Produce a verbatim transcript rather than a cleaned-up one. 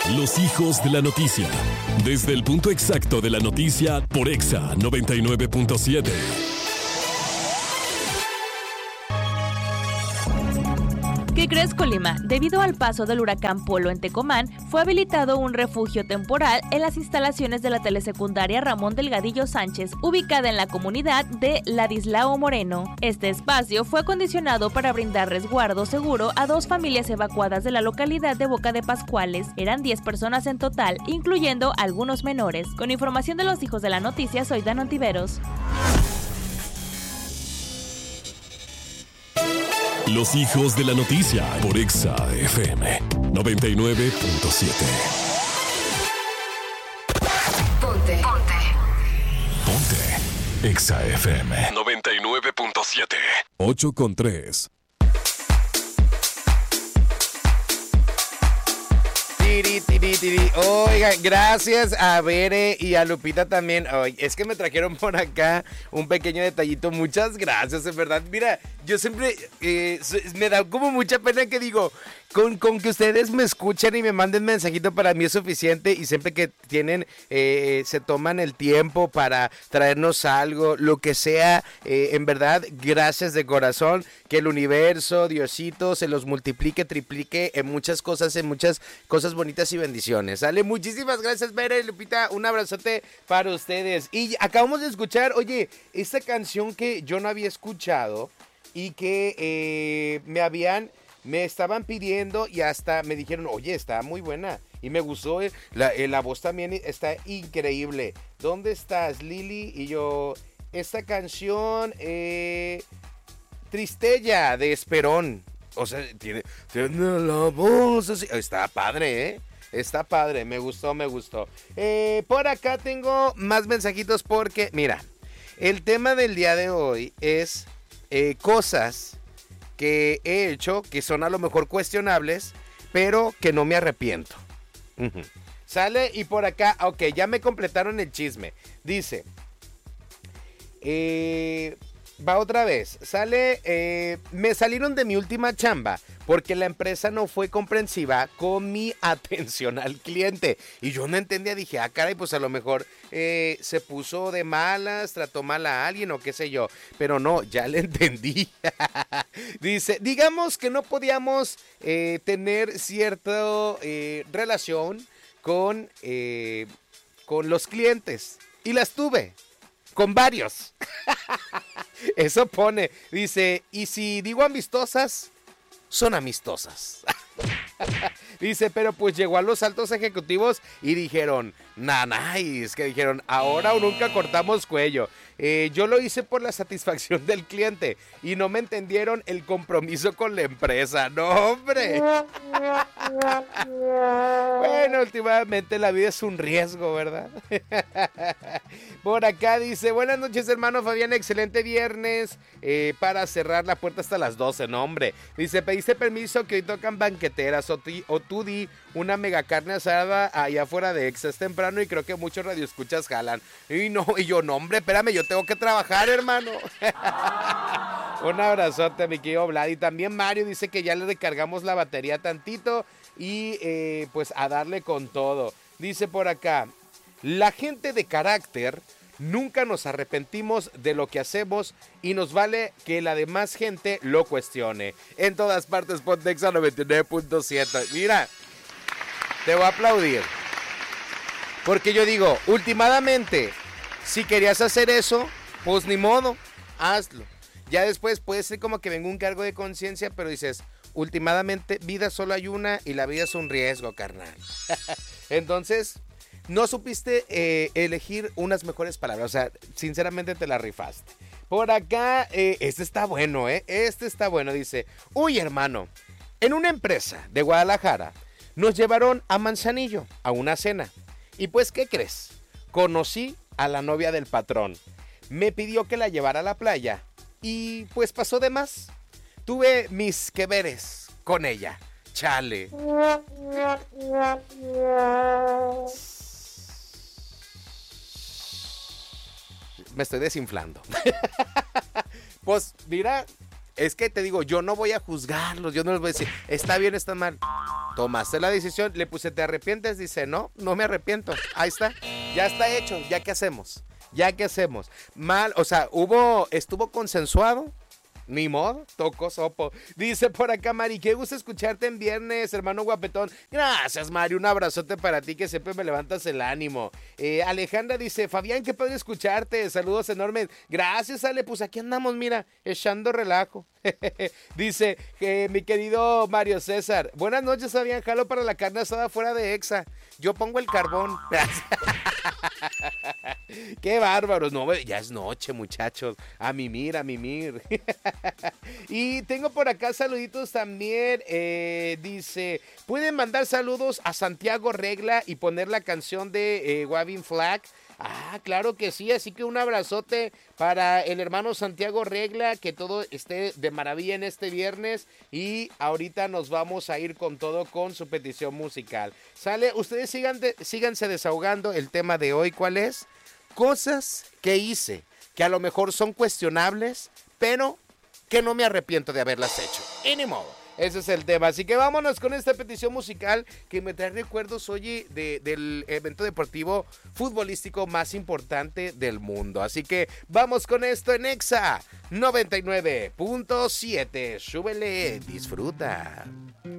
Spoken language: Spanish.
Los hijos de la noticia. Desde el punto exacto de la noticia por Exa noventa y nueve punto siete. ¿Qué crees, Colima? Debido al paso del huracán Polo en Tecomán, fue habilitado un refugio temporal en las instalaciones de la telesecundaria Ramón Delgadillo Sánchez, ubicada en la comunidad de Ladislao Moreno. Este espacio fue acondicionado para brindar resguardo seguro a dos familias evacuadas de la localidad de Boca de Pascuales. Eran diez personas en total, incluyendo algunos menores. Con información de los hijos de la noticia, soy Dan Ontiveros. Los hijos de la noticia por Exa F M noventa y nueve punto siete. Ponte. Ponte. Ponte. Exa F M noventa y nueve punto siete. ocho con tres. Tiri, tiri, tiri. Oigan, gracias a Bere y a Lupita también. Ay, es que me trajeron por acá un pequeño detallito. Muchas gracias, en verdad. Mira, yo siempre eh, me da como mucha pena que digo, con, con que ustedes me escuchen y me manden mensajito para mí es suficiente. Y siempre que tienen, eh, se toman el tiempo para traernos algo, lo que sea, eh, en verdad, gracias de corazón. Que el universo, Diosito, se los multiplique, triplique en muchas cosas, en muchas cosas bonitas y bendiciones. ¿Sale? Muchísimas gracias, Bere y Lupita. Un abrazote para ustedes. Y acabamos de escuchar, oye, esta canción que yo no había escuchado y que eh, me habían, me estaban pidiendo y hasta me dijeron, oye, está muy buena. Y me gustó, eh, la, eh, la voz también está increíble. ¿Dónde estás, Lili? Y yo, esta canción, eh... Tristella de Esperón. O sea, tiene, tiene la voz así. Está padre, ¿eh? Está padre. Me gustó, me gustó. Eh, por acá tengo más mensajitos porque, mira, el tema del día de hoy es eh, cosas que he hecho que son a lo mejor cuestionables, pero que no me arrepiento. Uh-huh. Sale y por acá, ok, ya me completaron el chisme. Dice, eh... va otra vez, sale, eh, me salieron de mi última chamba porque la empresa no fue comprensiva con mi atención al cliente. Y yo no entendía, dije, ah, caray, pues a lo mejor eh, se puso de malas, trató mal a alguien o qué sé yo. Pero no, ya le entendí. Dice, digamos que no podíamos eh, tener cierta eh, relación con, eh, con los clientes. Y las tuve. Con varios. Eso pone. Dice, y si digo amistosas, son amistosas. Dice, pero pues llegó a los altos ejecutivos y dijeron, nanáis, que dijeron, ahora o nunca cortamos cuello. Eh, yo lo hice por la satisfacción del cliente y no me entendieron el compromiso con la empresa. ¡No, hombre! Bueno, últimamente la vida es un riesgo, ¿verdad? Por acá dice, buenas noches, hermano Fabián, excelente viernes eh, para cerrar la puerta hasta las doce, no, hombre. Dice, pediste permiso que hoy tocan banqueteras o, ti, o tú di una mega carne asada allá afuera de Exa, es temprano y creo que muchos radioescuchas jalan. Y no, y yo, no, hombre, espérame, yo tengo que trabajar, hermano. Un abrazote, mi querido Vlad. Y también Mario dice que ya le recargamos la batería tantito y eh, pues a darle con todo. Dice por acá, la gente de carácter nunca nos arrepentimos de lo que hacemos y nos vale que la demás gente lo cuestione. En todas partes, ponte Exa noventa y nueve punto siete. Mira, te voy a aplaudir. Porque yo digo, últimamente, si querías hacer eso, pues ni modo, hazlo. Ya después puede ser como que venga un cargo de conciencia, pero dices, últimamente, vida solo hay una y la vida es un riesgo, carnal. Entonces, no supiste eh, elegir unas mejores palabras. O sea, sinceramente te la rifaste. Por acá, eh, este está bueno, ¿eh? Este está bueno, dice, uy, hermano, en una empresa de Guadalajara nos llevaron a Manzanillo a una cena. Y pues, ¿qué crees? Conocí a la novia del patrón. Me pidió que la llevara a la playa y pues pasó de más. Tuve mis que veres con ella. Chale. Me estoy desinflando. Pues mira, es que te digo, yo no voy a juzgarlos, yo no les voy a decir, está bien, está mal. tomaste la decisión, le puse, ¿te arrepientes? Dice, no, no me arrepiento. Ahí está, ya está hecho, ¿ya qué hacemos? ¿Ya qué hacemos? Mal, o sea, hubo, estuvo consensuado. Ni modo, tocó sopo. Dice por acá Mari, qué gusto escucharte en viernes, hermano guapetón. Gracias, Mari, un abrazote para ti que siempre me levantas el ánimo. Eh, Alejandra dice, Fabián, qué padre escucharte, saludos enormes. Gracias, Ale, pues aquí andamos, mira, echando relajo. Dice eh, mi querido Mario César, buenas noches, Fabián, jalo para la carne asada fuera de Exa. Yo pongo el carbón. Qué bárbaros, no, ya es noche, muchachos. A mimir, a mimir. Y tengo por acá saluditos también. eh, Dice, pueden mandar saludos a Santiago Regla y poner la canción de eh, Waving Flag. Ah, claro que sí, así que un abrazote para el hermano Santiago Regla, que todo esté de maravilla en este viernes y ahorita nos vamos a ir con todo con su petición musical. Sale, ustedes sigan de, síganse desahogando. El tema de hoy, ¿cuál es? Cosas que hice, que a lo mejor son cuestionables, pero que no me arrepiento de haberlas hecho. Y ni modo. Ese es el tema, así que vámonos con esta petición musical que me trae recuerdos, oye, de, del evento deportivo futbolístico más importante del mundo. Así que vamos con esto en Exa noventa y nueve punto siete. Súbele, disfruta.